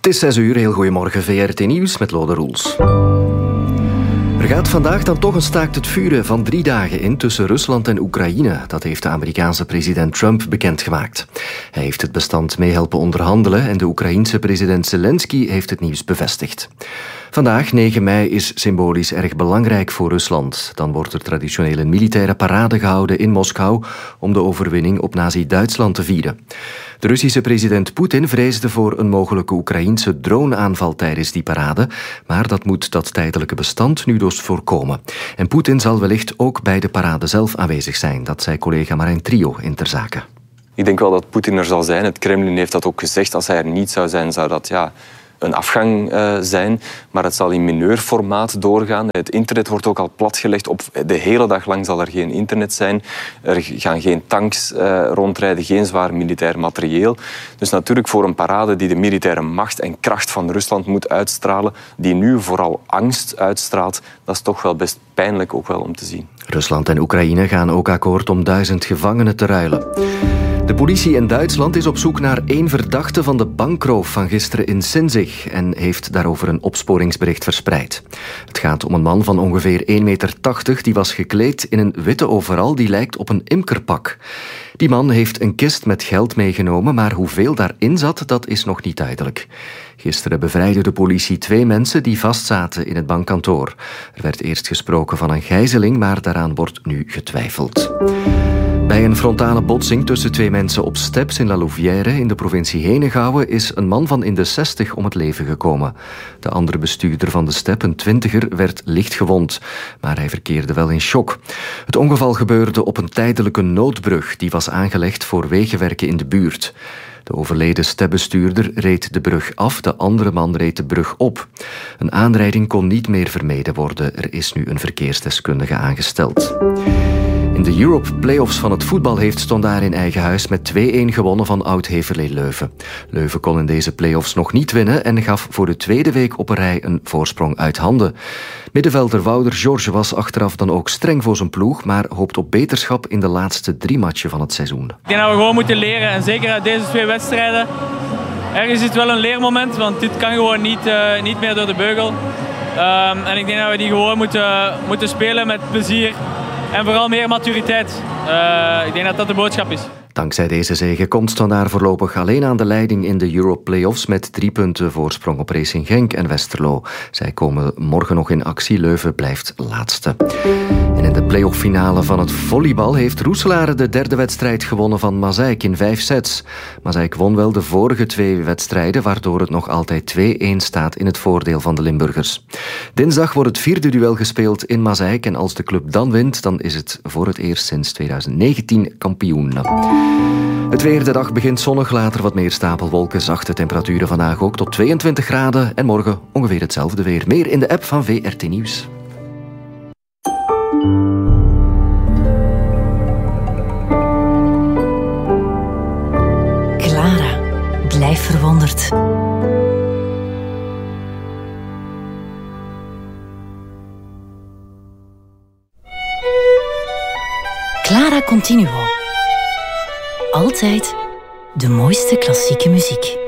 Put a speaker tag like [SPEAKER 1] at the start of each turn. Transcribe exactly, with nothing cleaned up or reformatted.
[SPEAKER 1] Het is zes uur, heel goedemorgen, V R T Nieuws met Lode Roels. Er gaat vandaag dan toch een staakt het vuren van drie dagen in tussen Rusland en Oekraïne. Dat heeft de Amerikaanse president Trump bekendgemaakt. Hij heeft het bestand mee helpen onderhandelen en de Oekraïense president Zelensky heeft het nieuws bevestigd. Vandaag, negen mei, is symbolisch erg belangrijk voor Rusland. Dan wordt er traditioneel een militaire parade gehouden in Moskou om de overwinning op Nazi-Duitsland te vieren. De Russische president Poetin vreesde voor een mogelijke Oekraïense droneaanval tijdens die parade, maar dat moet dat tijdelijke bestand nu dus voorkomen. En Poetin zal wellicht ook bij de parade zelf aanwezig zijn, dat zei collega Marijn Trio in Ter Zake.
[SPEAKER 2] Ik denk wel dat Poetin er zal zijn. Het Kremlin heeft dat ook gezegd. Als hij er niet zou zijn, zou dat ja, een afgang uh, zijn. Maar het zal in mineurformaat doorgaan. Het internet wordt ook al platgelegd. Op de hele dag lang zal er geen internet zijn. Er gaan geen tanks uh, rondrijden, geen zwaar militair materieel. Dus natuurlijk voor een parade die de militaire macht en kracht van Rusland moet uitstralen, die nu vooral angst uitstraalt, dat is toch wel best pijnlijk ook wel om te zien.
[SPEAKER 1] Rusland en Oekraïne gaan ook akkoord om duizend gevangenen te ruilen. De politie in Duitsland is op zoek naar één verdachte van de bankroof van gisteren in Sinzig en heeft daarover een opsporingsbericht verspreid. Het gaat om een man van ongeveer één meter tachtig die was gekleed in een witte overal die lijkt op een imkerpak. Die man heeft een kist met geld meegenomen, maar hoeveel daarin zat, dat is nog niet duidelijk. Gisteren bevrijdde de politie twee mensen die vastzaten in het bankkantoor. Er werd eerst gesproken van een gijzeling, maar daaraan wordt nu getwijfeld. Bij een frontale botsing tussen twee mensen op Steps in La Louvière in de provincie Henegouwen is een man van in de zestig om het leven gekomen. De andere bestuurder van de Step, een twintiger, werd licht gewond, maar hij verkeerde wel in shock. Het ongeval gebeurde op een tijdelijke noodbrug die was aangelegd voor wegenwerken in de buurt. De overleden stepbestuurder reed de brug af, de andere man reed de brug op. Een aanrijding kon niet meer vermeden worden. Er is nu een verkeersdeskundige aangesteld. In de Europe Playoffs van het voetbal heeft Standaard in eigen huis met twee-een gewonnen van Oud-Heverlee Leuven. Leuven kon in deze playoffs nog niet winnen en gaf voor de tweede week op een rij een voorsprong uit handen. Middenvelder Wouter George was achteraf dan ook streng voor zijn ploeg, maar hoopt op beterschap in de laatste drie matchen van het seizoen.
[SPEAKER 3] Ik denk dat we gewoon moeten leren en zeker uit deze twee wedstrijden. Ergens is het wel een leermoment, want dit kan gewoon niet, uh, niet meer door de beugel. Um, en ik denk dat we die gewoon moeten, moeten spelen met plezier. En vooral meer maturiteit. Uh, ik denk dat dat de boodschap is.
[SPEAKER 1] Dankzij deze zege komt Standaard voorlopig alleen aan de leiding in de Europe Playoffs met drie punten voorsprong op Racing Genk en Westerlo. Zij komen morgen nog in actie. Leuven blijft laatste. En in de playoff-finale van het volleybal heeft Roeselare de derde wedstrijd gewonnen van Mazeik in vijf sets. Mazeik won wel de vorige twee wedstrijden, waardoor het nog altijd twee-een staat in het voordeel van de Limburgers. Dinsdag wordt het vierde duel gespeeld in Mazeik en als de club dan wint, dan is het voor het eerst sinds twintig negentien kampioen. Het weer, de dag begint zonnig, later wat meer stapelwolken, zachte temperaturen vandaag ook tot tweeëntwintig graden en morgen ongeveer hetzelfde weer. Meer in de app van V R T Nieuws.
[SPEAKER 4] Clara, blijf verwonderd. Clara Continuo. Altijd de mooiste klassieke muziek.